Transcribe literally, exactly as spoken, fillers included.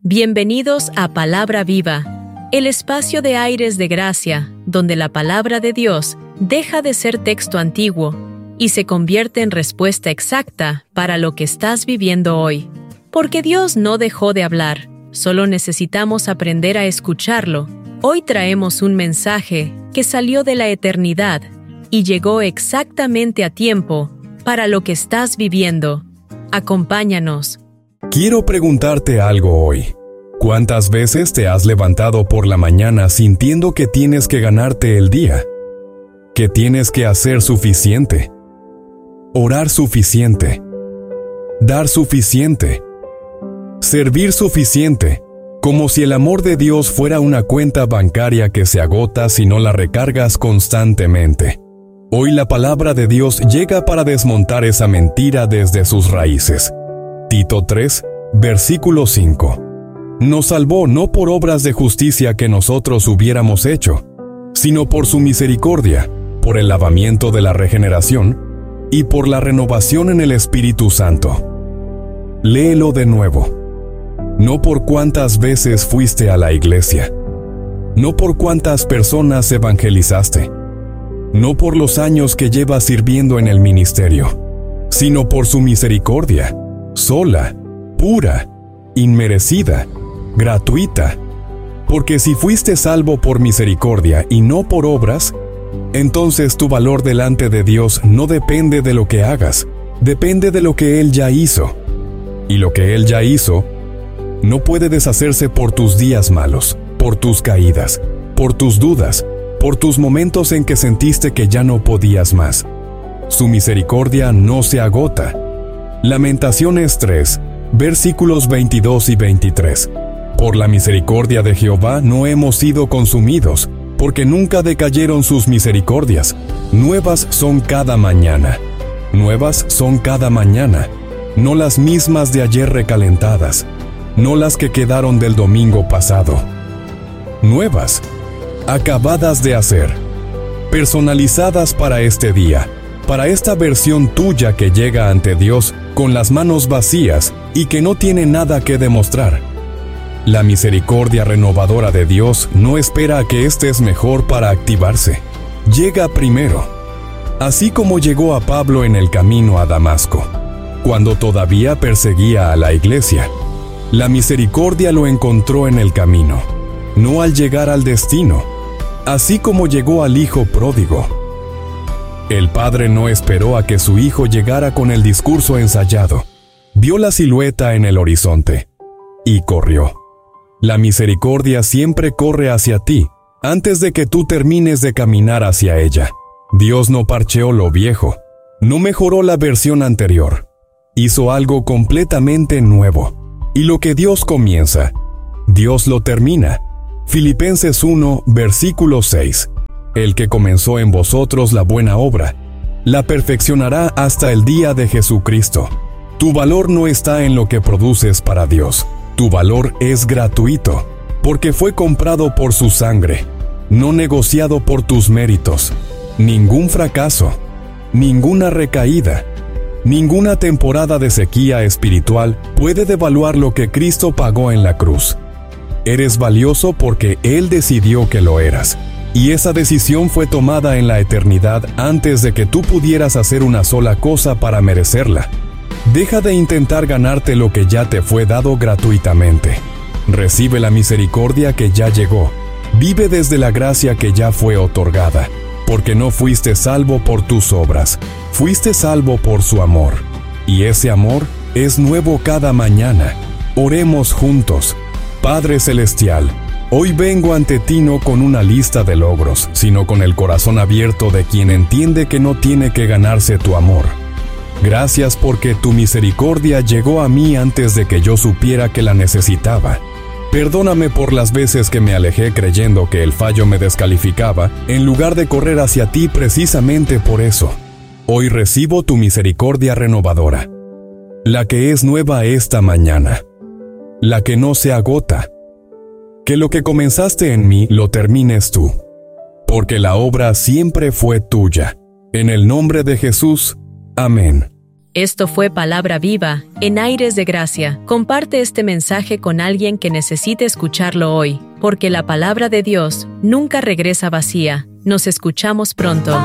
Bienvenidos a Palabra Viva, el espacio de aires de gracia, donde la palabra de Dios deja de ser texto antiguo y se convierte en respuesta exacta para lo que estás viviendo hoy. Porque Dios no dejó de hablar, solo necesitamos aprender a escucharlo. Hoy traemos un mensaje que salió de la eternidad y llegó exactamente a tiempo para lo que estás viviendo. Acompáñanos. Quiero preguntarte algo hoy. ¿Cuántas veces te has levantado por la mañana sintiendo que tienes que ganarte el día? ¿Que tienes que hacer suficiente? Orar suficiente. Dar suficiente. Servir suficiente. Como si el amor de Dios fuera una cuenta bancaria que se agota si no la recargas constantemente. Hoy la palabra de Dios llega para desmontar esa mentira desde sus raíces. Tito tres, versículo cinco. Nos salvó no por obras de justicia que nosotros hubiéramos hecho, sino por su misericordia, por el lavamiento de la regeneración y por la renovación en el Espíritu Santo. Léelo de nuevo. No por cuántas veces fuiste a la iglesia, no por cuántas personas evangelizaste, no por los años que llevas sirviendo en el ministerio, sino por su misericordia, sola, pura, inmerecida, gratuita. Porque si fuiste salvo por misericordia y no por obras, entonces tu valor delante de Dios no depende de lo que hagas, depende de lo que Él ya hizo. Y lo que Él ya hizo no puede deshacerse por tus días malos, por tus caídas, por tus dudas, por tus momentos en que sentiste que ya no podías más. Su misericordia no se agota. Lamentaciones tres, versículos veintidós y veintitrés. Por la misericordia de Jehová no hemos sido consumidos, porque nunca decayeron sus misericordias. Nuevas son cada mañana. Nuevas son cada mañana. No las mismas de ayer recalentadas, no las que quedaron del domingo pasado. Nuevas, acabadas de hacer, personalizadas para este día, para esta versión tuya que llega ante Dios con las manos vacías y que no tiene nada que demostrar. La misericordia renovadora de Dios no espera a que estés mejor para activarse. Llega primero, así como llegó a Pablo en el camino a Damasco, cuando todavía perseguía a la iglesia. La misericordia lo encontró en el camino, no al llegar al destino, así como llegó al hijo pródigo. El padre no esperó a que su hijo llegara con el discurso ensayado. Vio la silueta en el horizonte y corrió. La misericordia siempre corre hacia ti, antes de que tú termines de caminar hacia ella. Dios no parcheó lo viejo, no mejoró la versión anterior. Hizo algo completamente nuevo. Y lo que Dios comienza, Dios lo termina. Filipenses uno, versículo seis. El que comenzó en vosotros la buena obra, la perfeccionará hasta el día de Jesucristo. Tu valor no está en lo que produces para Dios. Tu valor es gratuito, porque fue comprado por su sangre, no negociado por tus méritos. Ningún fracaso, ninguna recaída, ninguna temporada de sequía espiritual puede devaluar lo que Cristo pagó en la cruz. Eres valioso porque Él decidió que lo eras, y esa decisión fue tomada en la eternidad antes de que tú pudieras hacer una sola cosa para merecerla. Deja de intentar ganarte lo que ya te fue dado gratuitamente. Recibe la misericordia que ya llegó. Vive desde la gracia que ya fue otorgada, porque no fuiste salvo por tus obras, fuiste salvo por su amor. Y ese amor es nuevo cada mañana. Oremos juntos. Padre Celestial, hoy vengo ante ti no con una lista de logros, sino con el corazón abierto de quien entiende que no tiene que ganarse tu amor. Gracias porque tu misericordia llegó a mí antes de que yo supiera que la necesitaba. Perdóname por las veces que me alejé creyendo que el fallo me descalificaba, en lugar de correr hacia ti precisamente por eso. Hoy recibo tu misericordia renovadora, la que es nueva esta mañana, la que no se agota. Que lo que comenzaste en mí lo termines tú, porque la obra siempre fue tuya. En el nombre de Jesús, amén. Esto fue Palabra Viva, en Aires de Gracia. Comparte este mensaje con alguien que necesite escucharlo hoy, porque la palabra de Dios nunca regresa vacía. Nos escuchamos pronto.